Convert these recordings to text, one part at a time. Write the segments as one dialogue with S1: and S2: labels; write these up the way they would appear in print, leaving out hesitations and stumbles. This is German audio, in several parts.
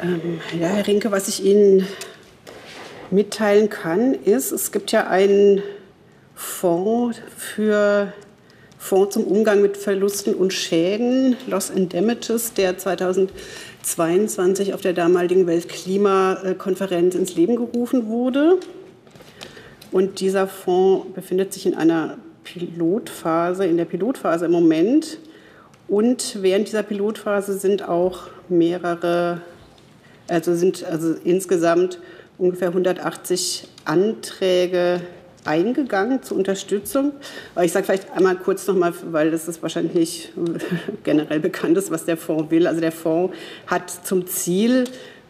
S1: Ja, Herr Rinke, was ich Ihnen mitteilen kann, ist, es gibt ja einen Fonds zum Umgang mit Verlusten und Schäden, Loss and Damages, der 2022 auf der damaligen Weltklimakonferenz ins Leben gerufen wurde. Und dieser Fonds befindet sich in der Pilotphase im Moment. Und während dieser Pilotphase sind auch sind insgesamt ungefähr 180 Anträge eingegangen zur Unterstützung. Aber ich sage vielleicht einmal kurz nochmal, weil das ist wahrscheinlich nicht generell bekannt ist, was der Fonds will. Also der Fonds hat zum Ziel,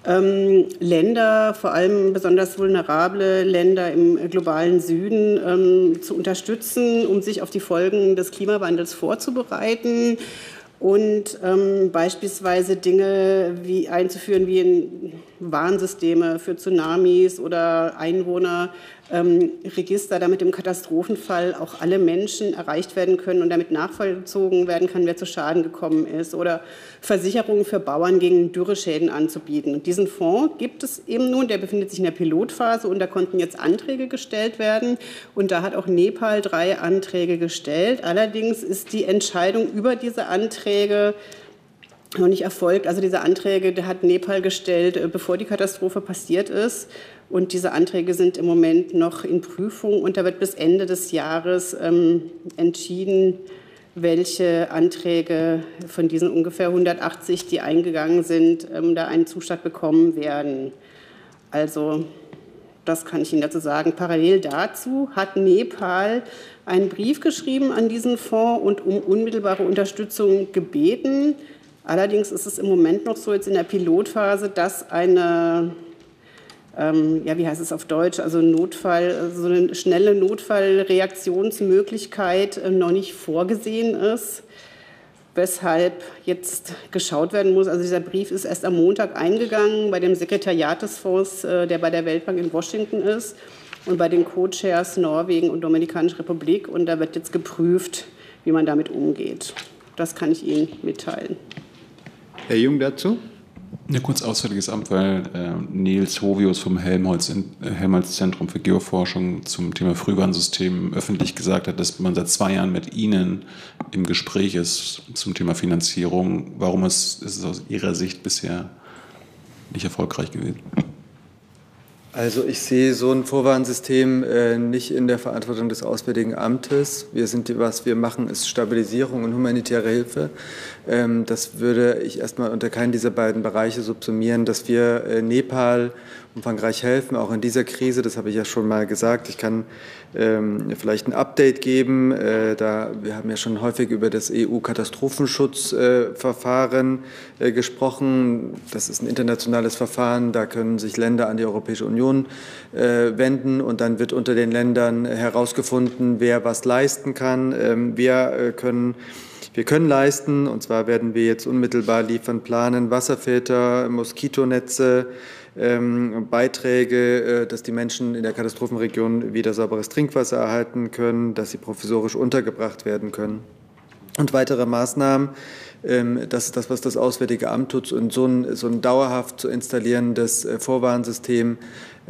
S1: Länder, vor allem besonders vulnerable Länder im globalen Süden, zu unterstützen, um sich auf die Folgen des Klimawandels vorzubereiten und beispielsweise Dinge einzuführen wie in Warnsysteme für Tsunamis oder Einwohnerregister, damit im Katastrophenfall auch alle Menschen erreicht werden können und damit nachvollzogen werden kann, wer zu Schaden gekommen ist, oder Versicherungen für Bauern gegen Dürreschäden anzubieten. Und diesen Fonds gibt es eben nun, der befindet sich in der Pilotphase und da konnten jetzt Anträge gestellt werden und da hat auch Nepal 3 Anträge gestellt. Allerdings ist die Entscheidung über diese Anträge noch nicht erfolgt. Also diese Anträge hat Nepal gestellt, bevor die Katastrophe passiert ist. Und diese Anträge sind im Moment noch in Prüfung. Und da wird bis Ende des Jahres entschieden, welche Anträge von diesen ungefähr 180, die eingegangen sind, da einen Zuschlag bekommen werden. Also das kann ich Ihnen dazu sagen. Parallel dazu hat Nepal einen Brief geschrieben an diesen Fonds und um unmittelbare Unterstützung gebeten. Allerdings ist es im Moment noch so, jetzt in der Pilotphase, dass eine, wie heißt es auf Deutsch, also so eine schnelle Notfallreaktionsmöglichkeit noch nicht vorgesehen ist, weshalb jetzt geschaut werden muss. Also dieser Brief ist erst am Montag eingegangen bei dem Sekretariat des Fonds, der bei der Weltbank in Washington ist, und bei den Co-Chairs Norwegen und Dominikanische Republik. Und da wird jetzt geprüft, wie man damit umgeht. Das kann ich Ihnen mitteilen.
S2: Herr Jung dazu?
S3: Ja, kurz Auswärtiges Amt, weil Nils Hovius vom Helmholtz-Zentrum für Geoforschung zum Thema Frühwarnsystem öffentlich gesagt hat, dass man seit 2 Jahren mit Ihnen im Gespräch ist zum Thema Finanzierung. Warum ist es aus Ihrer Sicht bisher nicht erfolgreich gewesen?
S2: Also ich sehe so ein Vorwarnsystem nicht in der Verantwortung des Auswärtigen Amtes. Was wir machen, ist Stabilisierung und humanitäre Hilfe. Das würde ich erstmal unter keinen dieser beiden Bereiche subsumieren, dass wir Nepal umfangreich helfen, auch in dieser Krise. Das habe ich ja schon mal gesagt. Ich kann vielleicht ein Update geben. Wir haben ja schon häufig über das EU-Katastrophenschutzverfahren gesprochen. Das ist ein internationales Verfahren. Da können sich Länder an die Europäische Union wenden und dann wird unter den Ländern herausgefunden, wer was leisten kann. Wir können leisten, und zwar werden wir jetzt unmittelbar liefern, planen, Wasserfilter, Moskitonetze, Beiträge, dass die Menschen in der Katastrophenregion wieder sauberes Trinkwasser erhalten können, dass sie provisorisch untergebracht werden können. Und weitere Maßnahmen, das ist das, was das Auswärtige Amt tut, und so ein dauerhaft zu installierendes Vorwarnsystem